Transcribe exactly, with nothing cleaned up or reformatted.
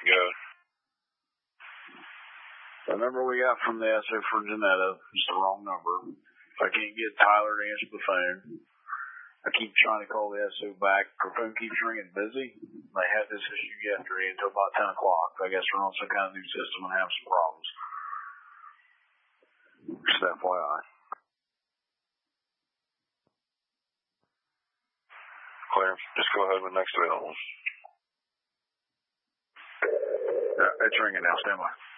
go. The number we got from the S O for Janetta is the wrong number. If I can't get Tyler to answer the phone, I keep trying to call the S O back. Her phone keeps ringing busy. They had this issue yesterday until about ten o'clock. I guess we're on some kind of new system and have some problems. Just F Y I. Clear. Just go ahead with next available. Yeah, it's ringing now. Stand by.